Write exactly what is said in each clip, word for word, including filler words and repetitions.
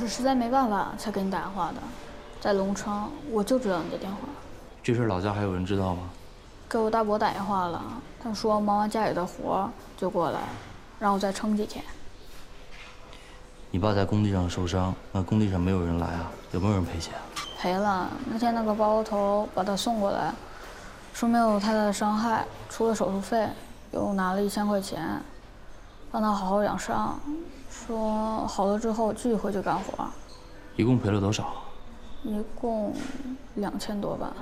是实在没办法才给你打电话的。在龙昌，我就知道你的电话。 这事老家还有人知道吗？ 给我大伯打电话了，他说忙完家里的活就过来，让我再撑几天。 你爸在工地上受伤，那工地上没有人来啊？有没有人赔钱？ 赔了。那天那个包头把他送过来，说没有太大的伤害，除了手术费，又拿了一千块钱，让他好好养伤，说好了之后继续回去干活。 一共赔了多少？ 一共两千多吧。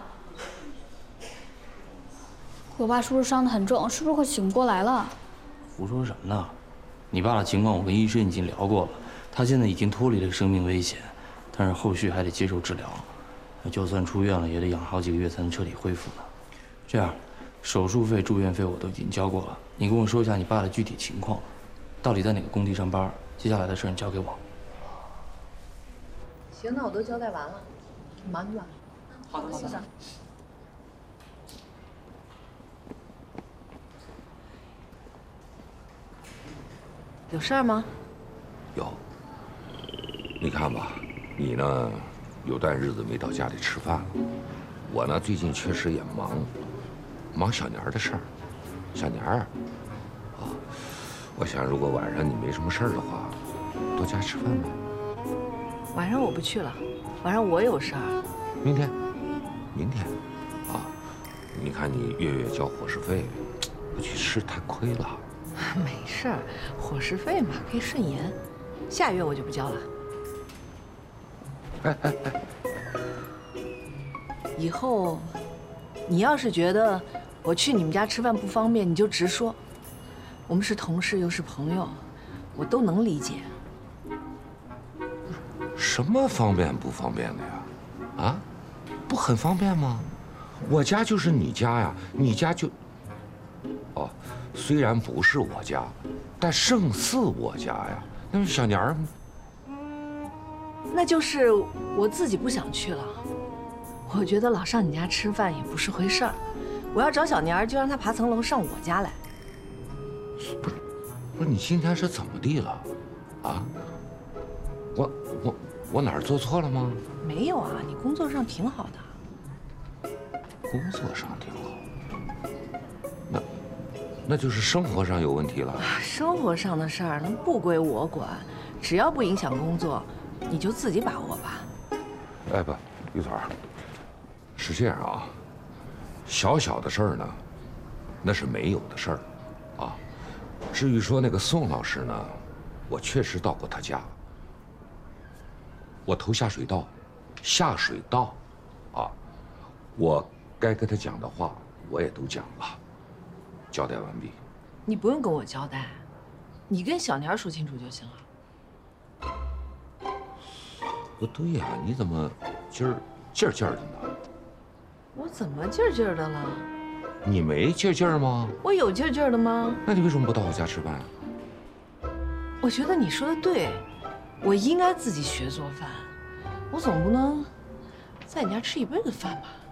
我爸是不是伤得很重？是不是会醒不过来了？ 胡说什么呢？你爸的情况我跟医生已经聊过了，他现在已经脱离了生命危险，但是后续还得接受治疗，就算出院了也得养好几个月才能彻底恢复呢。这样，手术费、住院费我都已经交过了，你跟我说一下你爸的具体情况，到底在哪个工地上班？接下来的事你交给我。 行，那我都交代完了，你忙去吧。 好的，好的。 有事儿吗？ 有。你看吧，你呢，有段日子没到家里吃饭了。我呢，最近确实也忙，忙小年儿的事儿。小年儿，啊，我想如果晚上你没什么事儿的话，到家吃饭吧。 晚上我不去了，晚上我有事儿。 明天，明天，啊，你看你月月交伙食费，不去吃太亏了。 没事儿，伙食费嘛可以顺延，下月我就不交了。 哎哎哎， 以后，你要是觉得我去你们家吃饭不方便，你就直说。我们是同事又是朋友，我都能理解。 什么方便不方便的呀？啊，不很方便吗？我家就是你家呀，你家就……哦，虽然不是我家，但胜似我家呀。那是小年儿， 那就是我自己不想去了。我觉得老上你家吃饭也不是回事儿。我要找小年儿，就让他爬层楼上我家来。 不是，不是你今天是怎么地了？啊？我我我哪儿做错了吗？ 没有啊，你工作上挺好的。 工作上挺好，那那就是生活上有问题了。 生活上的事儿那不归我管，只要不影响工作，你就自己把握吧。 哎不，玉团，是这样啊，小小的事儿呢，那是没有的事儿，啊。至于说那个宋老师呢，我确实到过他家，我投下水道，下水道，啊，我该跟他讲的话我也都讲了，交代完毕。 你不用跟我交代，你跟小年说清楚就行了。 不对呀，你怎么今儿劲儿劲儿的呢？ 我怎么劲儿劲儿的了？ 你没劲儿劲儿吗？ 我有劲儿劲儿的吗？ 那你为什么不到我家吃饭？ 我觉得你说的对，我应该自己学做饭，我总不能在你家吃一辈子饭吧？